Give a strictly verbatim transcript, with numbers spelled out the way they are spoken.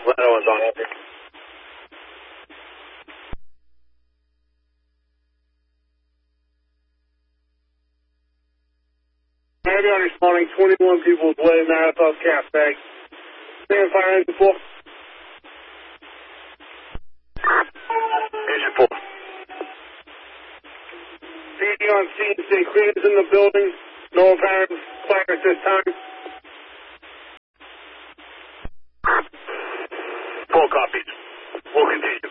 Letter one's on over. Maybe I'm responding. twenty-one people with way Marathon gas bag. Stand fire engine four. Engine four. C D on scene. Stay clear in the building. No apparent fire at this time. Full copies. We'll continue.